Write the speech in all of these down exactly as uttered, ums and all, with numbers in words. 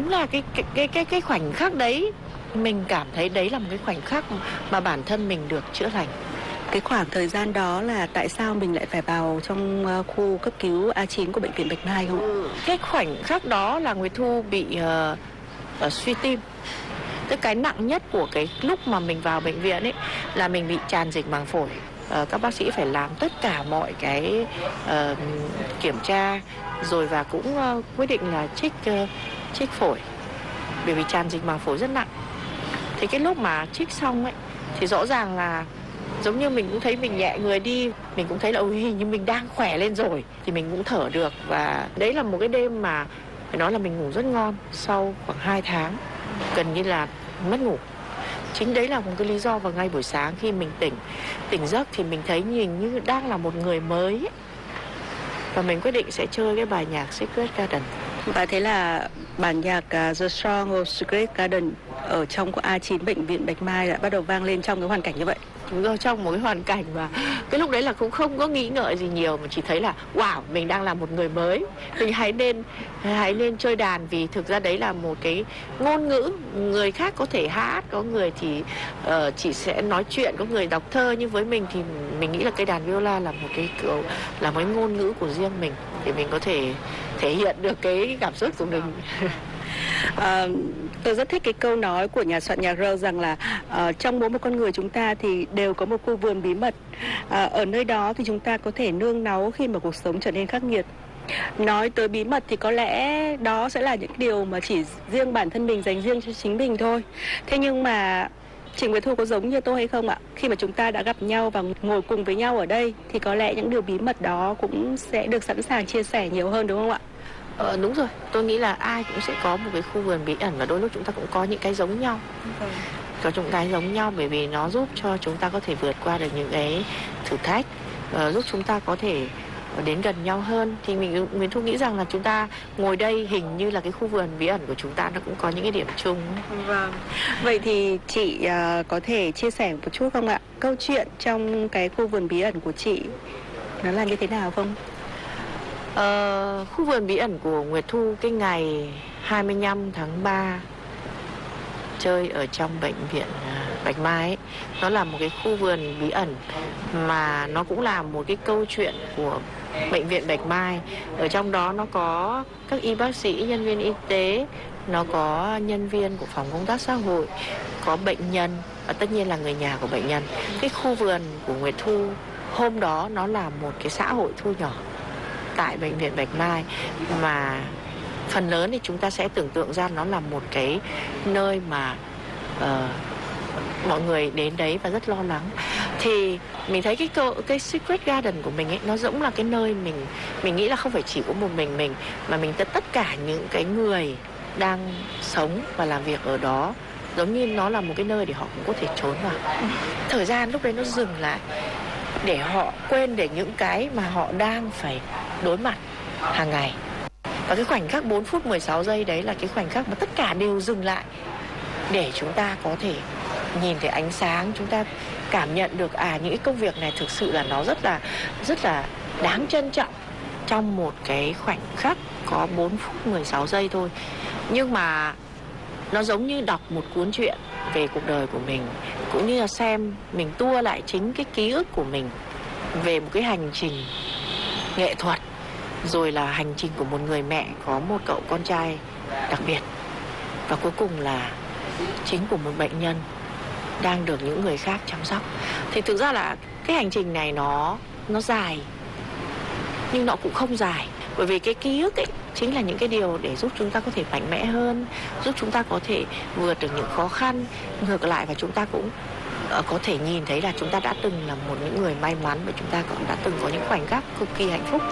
đúng là cái cái cái cái cái khoảnh khắc đấy mình cảm thấy đấy là một cái khoảnh khắc mà bản thân mình được chữa lành. Cái khoảng thời gian đó là tại sao mình lại phải vào trong khu cấp cứu A chín của bệnh viện Bạch Mai không? Ừ. Cái khoảnh khắc đó là Nguyệt Thu bị uh, uh, suy tim. Tức cái nặng nhất của cái lúc mà mình vào bệnh viện ấy là mình bị tràn dịch màng phổi. Uh, các bác sĩ phải làm tất cả mọi cái uh, kiểm tra rồi và cũng uh, quyết định là trích uh, trích phổi bởi vì tràn dịch màng phổi rất nặng. Thì cái lúc mà trích xong ấy thì rõ ràng là giống như mình cũng thấy mình nhẹ người đi, mình cũng thấy là ôi hình như mình đang khỏe lên rồi thì mình cũng thở được. Và đấy là một cái đêm mà phải nói là mình ngủ rất ngon. Sau khoảng hai tháng gần như là mất ngủ. Chính đấy là một cái lý do. Và ngay buổi sáng khi mình tỉnh tỉnh giấc thì mình thấy nhìn như đang là một người mới ấy. Và mình quyết định sẽ chơi cái bài nhạc Secret Garden. Và thế là bản nhạc uh, The Song of Secret Garden ở trong của A chín bệnh viện Bạch Mai đã bắt đầu vang lên trong cái hoàn cảnh như vậy. Đúng rồi, trong một cái hoàn cảnh mà cái lúc đấy là cũng không có nghĩ ngợi gì nhiều, mà chỉ thấy là wow, mình đang là một người mới, mình hãy nên hãy nên chơi đàn. Vì thực ra đấy là một cái ngôn ngữ, người khác có thể hát, có người thì uh, chỉ sẽ nói chuyện, có người đọc thơ, nhưng với mình thì mình nghĩ là cây đàn viola là một cái kiểu là một cái ngôn ngữ của riêng mình để mình có thể thể hiện được cái cảm xúc của mình. À, tôi rất thích cái câu nói của nhà soạn nhạc Rose rằng là uh, trong mỗi một con người chúng ta thì đều có một khu vườn bí mật. Uh, ở nơi đó thì chúng ta có thể nương náu khi mà cuộc sống trở nên khắc nghiệt. Nói tới bí mật thì có lẽ đó sẽ là những điều mà chỉ riêng bản thân mình, dành riêng cho chính mình thôi. Thế nhưng mà chị Nguyệt Thu có giống như tôi hay không ạ? Khi mà chúng ta đã gặp nhau và ngồi cùng với nhau ở đây thì có lẽ những điều bí mật đó cũng sẽ được sẵn sàng chia sẻ nhiều hơn, đúng không ạ? Ờ, đúng rồi, tôi nghĩ là ai cũng sẽ có một cái khu vườn bí ẩn và đôi lúc chúng ta cũng có những cái giống nhau. Okay. Có những cái giống nhau bởi vì nó giúp cho chúng ta có thể vượt qua được những cái thử thách, uh, giúp chúng ta có thể đến gần nhau hơn. Thì mình mình Thu nghĩ rằng là chúng ta ngồi đây hình như là cái khu vườn bí ẩn của chúng ta nó cũng có những cái điểm chung. Vâng. Vậy thì chị uh, có thể chia sẻ một chút không ạ? Câu chuyện trong cái khu vườn bí ẩn của chị nó là như thế nào không? Ờ, khu vườn bí ẩn của Nguyệt Thu cái ngày hai mươi lăm tháng ba chơi ở trong bệnh viện Bạch Mai ấy, nó là một cái khu vườn bí ẩn mà nó cũng là một cái câu chuyện của bệnh viện Bạch Mai. Ở trong đó nó có các y bác sĩ, nhân viên y tế, nó có nhân viên của phòng công tác xã hội, có bệnh nhân và tất nhiên là người nhà của bệnh nhân. Cái khu vườn của Nguyệt Thu hôm đó nó là một cái xã hội thu nhỏ tại bệnh viện Bạch Mai, mà phần lớn thì chúng ta sẽ tưởng tượng ra nó là một cái nơi mà uh, mọi người đến đấy và rất lo lắng. Thì mình thấy cái cơ, cái Secret Garden của mình ấy, nó giống là cái nơi mình mình nghĩ là không phải chỉ có một mình mình, mà mình tất tất cả những cái người đang sống và làm việc ở đó, giống như nó là một cái nơi để họ cũng có thể trốn vào. Thời gian lúc đấy nó dừng lại để họ quên để những cái mà họ đang phải đối mặt hàng ngày. Và cái khoảnh khắc bốn phút mười sáu giây đấy là cái khoảnh khắc mà tất cả đều dừng lại để chúng ta có thể nhìn thấy ánh sáng, chúng ta cảm nhận được à những cái công việc này thực sự là nó rất là rất là đáng trân trọng trong một cái khoảnh khắc có bốn phút mười sáu giây thôi. Nhưng mà nó giống như đọc một cuốn truyện về cuộc đời của mình, cũng như là xem mình tua lại chính cái ký ức của mình về một cái hành trình nghệ thuật, rồi là hành trình của một người mẹ có một cậu con trai đặc biệt, và cuối cùng là chính của một bệnh nhân đang được những người khác chăm sóc. Thì thực ra là cái hành trình này nó nó dài, nhưng nó cũng không dài, bởi vì cái ký ức ấy chính là những cái điều để giúp chúng ta có thể mạnh mẽ hơn, giúp chúng ta có thể vượt được những khó khăn. Ngược lại, và chúng ta cũng uh, có thể nhìn thấy là chúng ta đã từng là một những người may mắn, và chúng ta cũng đã từng có những khoảnh khắc cực kỳ hạnh phúc.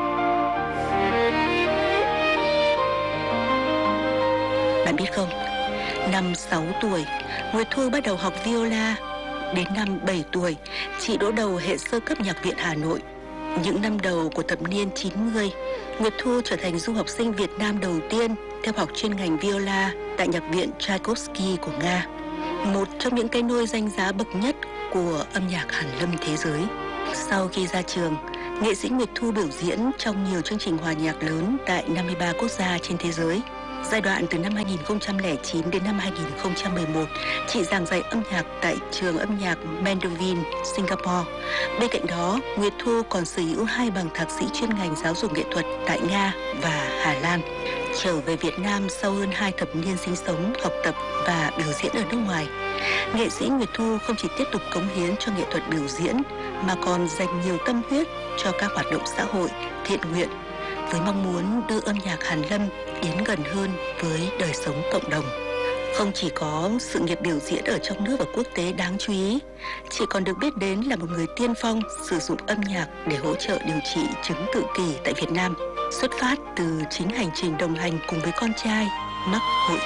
Bạn biết không, năm sáu tuổi, Nguyệt Thu bắt đầu học viola. Đến năm bảy tuổi, chị đỗ đầu hệ sơ cấp Nhạc viện Hà Nội. Những năm đầu của thập niên chín mươi, Nguyệt Thu trở thành du học sinh Việt Nam đầu tiên theo học chuyên ngành viola tại Nhạc viện Tchaikovsky của Nga, một trong những cái nôi danh giá bậc nhất của âm nhạc hàn lâm thế giới. Sau khi ra trường, nghệ sĩ Nguyệt Thu biểu diễn trong nhiều chương trình hòa nhạc lớn tại năm mươi ba quốc gia trên thế giới. Giai đoạn từ năm hai nghìn không trăm lẻ chín đến năm hai nghìn không trăm mười một, chị giảng dạy âm nhạc tại trường âm nhạc Mandeville, Singapore. Bên cạnh đó, Nguyệt Thu còn sở hữu hai bằng thạc sĩ chuyên ngành giáo dục nghệ thuật tại Nga và Hà Lan. Trở về Việt Nam sau hơn hai thập niên sinh sống, học tập và biểu diễn ở nước ngoài, nghệ sĩ Nguyệt Thu không chỉ tiếp tục cống hiến cho nghệ thuật biểu diễn mà còn dành nhiều tâm huyết cho các hoạt động xã hội, thiện nguyện, với mong muốn đưa âm nhạc Hàn Lâm đến gần hơn với đời sống cộng đồng. Không chỉ có sự nghiệp biểu diễn ở trong nước và quốc tế đáng chú ý, chị còn được biết đến là một người tiên phong sử dụng âm nhạc để hỗ trợ điều trị chứng tự kỷ tại Việt Nam, xuất phát từ chính hành trình đồng hành cùng với con trai mắc hội